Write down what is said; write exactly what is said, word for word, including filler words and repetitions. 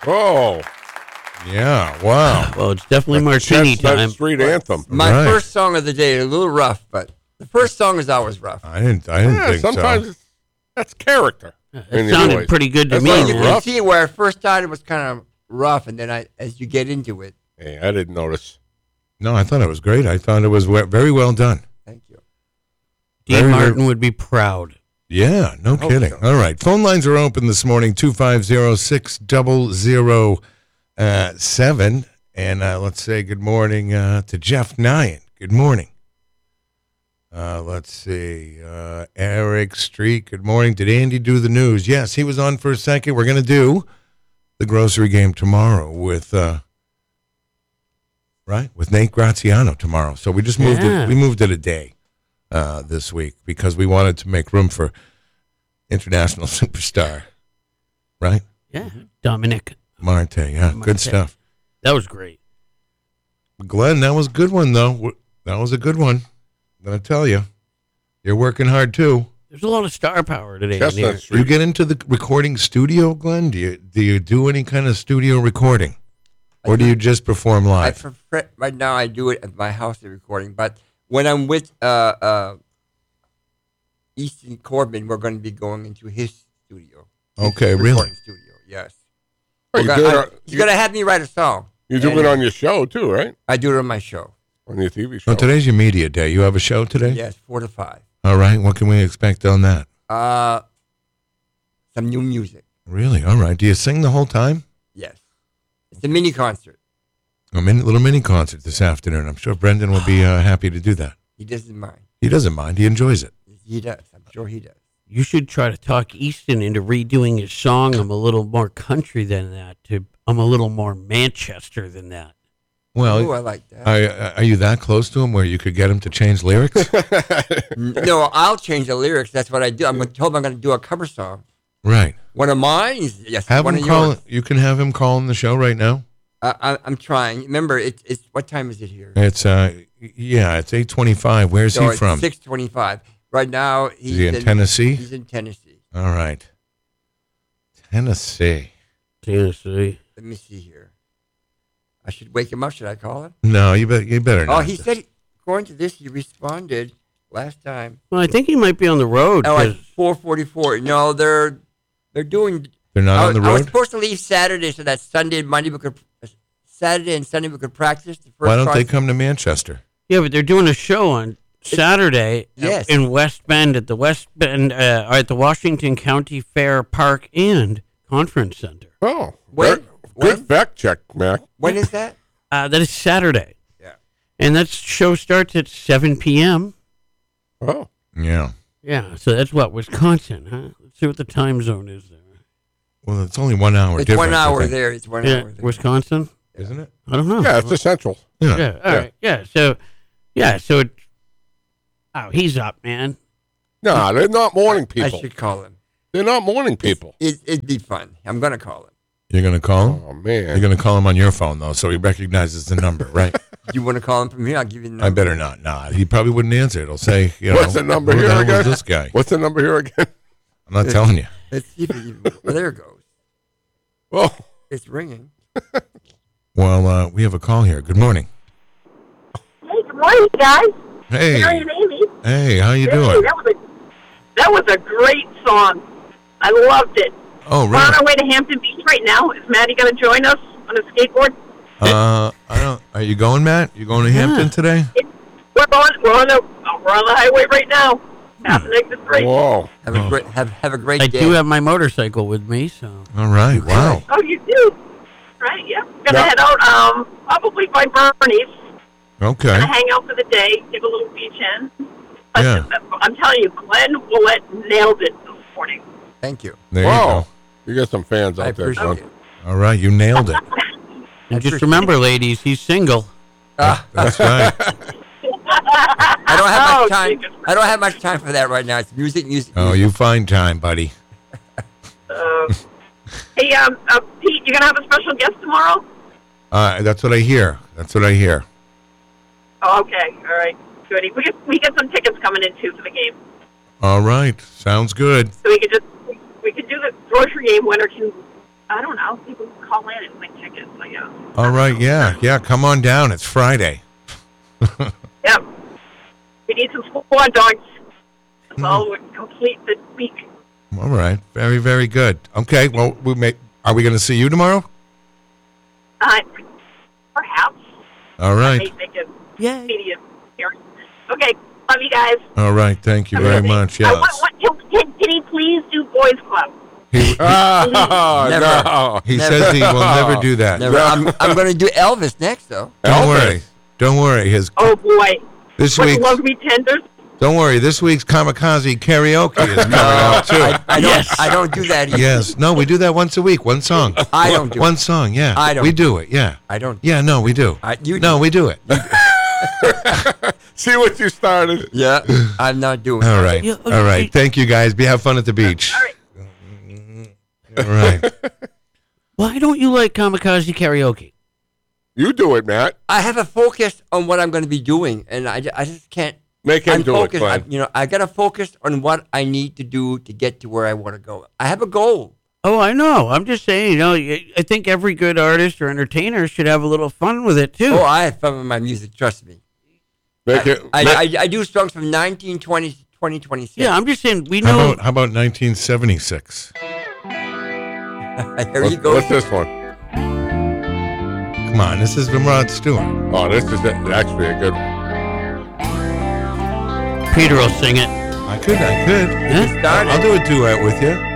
Oh. Yeah, wow. Well, it's definitely martini Chestnut time. Street Anthem. My Right. first song of the day, a little rough, but the first song is always rough. I didn't. I didn't Yeah, think sometimes so. it's, that's character. It in your sounded voice. pretty good to That's me, like You man. can rough. see where I first started was kind of rough, and then I, as you get into it, Hey, I didn't notice. No, I thought it was great. I thought it was we- very well done. thank you. Dean Very, very- Martin would be proud. Yeah, no hope kidding. so. All right, phone lines are open this morning. Two five zero six double zero seven, and uh, let's say good morning uh, to Jeff Nyan. Good morning. Uh, let's see, uh, Eric Street. Good morning. Did Andy do the news? Yes, he was on for a second. We're going to do the grocery game tomorrow with, uh, right, with Nate Graziano tomorrow. So we just moved Yeah. it. We moved it a day uh, this week because we wanted to make room for international superstar, right? Yeah, Dominic. Marte. Yeah, Marte. good stuff. That was great. Glenn, that was a good one though. That was a good one. I'm gonna tell you, you're working hard too. There's a lot of star power today in Chestnut here. You Street. get into the recording studio, Glenn? Do you do you do any kind of studio recording, or do you just perform I live? prefer, right now I do it at my house, the recording, but when I'm with uh, uh, Easton Corbin, we're going to be going into his studio. His Okay, recording really? Studio, yes. Oh, We're you gonna- do it I- on- he's going to have me write a song. You do And it on your show, too, right? I do it on my show. On your T V show. Well, today's your media day. You have a show today? Yes, four to five. All right. What can we expect on that? Uh, some new music. Really? All right. Do you sing the whole time? Yes. It's a mini concert. A mini, little mini concert this afternoon. I'm sure Brendan will be uh, happy to do that. He doesn't mind. He doesn't mind. He enjoys it. He does. I'm sure he does. You should try to talk Easton into redoing his song. I'm a little more country than that. To I'm a little more Manchester than that. Well, Ooh, I like that. are, are you that close to him where you could get him to change lyrics? No, I'll change the lyrics. That's what I do. I'm going to tell him I'm going to do a cover song. Right. One of mine? Yes. Have one him of call. yours. You can have him call in the show right now. I, I, I'm trying. Remember, it's it's what time is it here? It's uh, yeah, it's eight twenty-five. Where's So he it's from? six twenty-five. Right now, he's Is he in Tennessee? He's in Tennessee. All right. Tennessee. Tennessee. Let me see here. I should wake him up. Should I call him? No, you better. You better Oh, not. he said, according to this, he responded last time. Well, I think he might be on the road. Oh, at 'cause- four forty-four. No, they're they're doing. They're not I, on the I was road. supposed to leave Saturday, so that Sunday and Monday we could. Saturday and Sunday we could practice. The first Why don't they cross- come to Manchester? yeah, but they're doing a show on Saturday Yes. in West Bend at the West Bend uh, or at the Washington County Fair Park and Conference Center. Oh, When? very- When? good fact check, Mac. When is that? Uh, that is Saturday. Yeah. And that show starts at seven p.m. Oh, Yeah. Yeah, so that's what, Wisconsin, huh? Let's see what the time zone is there. Well, it's only one hour. It's difference, one I hour think. there. It's one Yeah, hour there. Wisconsin? isn't it? I don't know. yeah, it's essential. Yeah. Yeah, all Yeah. right. Yeah, so, yeah, so, it, oh, he's up, man. Nah, they're not morning I people. should call him. They're not morning people. It, it'd be fun. I'm gonna call him. You're gonna call him. Oh man. You're gonna call him on your phone though, so he recognizes the number, right? You want to call him from here? I'll give you the number. I better not. Nah, he probably wouldn't answer. It'll say, you know, What's the number who here the hell again? is this guy? What's the number here again? I'm not telling you. Let's see if it even. Well, there it goes. Oh, It's ringing. Well, uh, we have a call here. Good morning. Hey, good morning, guys. Hey, Mary and Amy. hey, how you Hey, doing? that was a that was a great song. I loved it. Oh, We're on really? our way to Hampton Beach right now. Is Maddie going to join us on a skateboard? Uh, I don't. Are you going, Matt? You going to Hampton today? It, we're on we're on the uh, we're on the highway right now. Passing exit three. whoa. Have a Oh. great have have a great I day. do have my motorcycle with me, so. All right. Wow. Oh, you do? Right. Yeah. Gonna Yeah. head out um probably by Bernie's. Okay. Gonna hang out for the day. Give a little beach in. But Yeah. I'm telling you, Glenn Willett nailed it this morning. Thank you. There Wow. You got some fans I out there, appreciate son. it. you go. All right. You nailed it. And just appreciate remember, ladies, he's single. Ah, That's right. I don't have Oh, much time. Jesus. I don't have much time for that right now. It's music, music. Oh, music. you find time, buddy. Uh, hey, um, uh, Pete, you gonna have a special guest tomorrow? Uh, that's what I hear. That's what I hear. Oh, okay, all right, good. We get we get some tickets coming in too for the game, All right. Sounds good. so we could just we could do the grocery game. Winner can I don't know. People can call in and win tickets, I guess. All right, yeah, yeah. Come on down. It's Friday. Yep. We need some squad dogs. That's all would complete the week. All right, very, very good. Okay, well, we may. Are we going to see you tomorrow? Uh, perhaps. All right, May make a Yay. media appearance. Okay. Love you guys. all right. Thank you very much. I Yes. want, want, can, can he please do Boys Club? He, Oh, Never. no. he Never. says he will never do that. Never. I'm, I'm going to do Elvis next, though. Don't Elvis. worry. Don't worry. His Oh, boy. this What week. love me tenders? Don't worry. This week's kamikaze karaoke is coming out too. I, I don't. Yes. I don't do that either. Yes. No, we do that once a week. One song. I don't do One it. song. Yeah. I don't We do it. Yeah. I don't. Yeah. No, we do. I, you No, do. we do it. See what you started. Yeah, I'm not doing. All it. right. Yeah, All right. okay. Thank you guys. Be have fun at the beach. All right. All right. Why don't you like kamikaze karaoke? You do it, Matt. I have a focus on what I'm going to be doing, and I, ju- I just can't. Make him I'm do it, focused. I, Glenn. you know, I got to focus on what I need to do to get to where I want to go. I have a goal. Oh, I know. I'm just saying, you know, y- I think every good artist or entertainer should have a little fun with it, too. Oh, I have fun with my music. Trust me. Make I, it. I, make- I, I do songs from nineteen twenty to twenty twenty-six. yeah, I'm just saying, we How know. about how about nineteen seventy-six? There you what's, go. what's this one? Come on, this is from Rod Stewart. Oh, this is actually a good one. Peter will sing it. I could, I could. Huh? Started. I'll do a duet with you.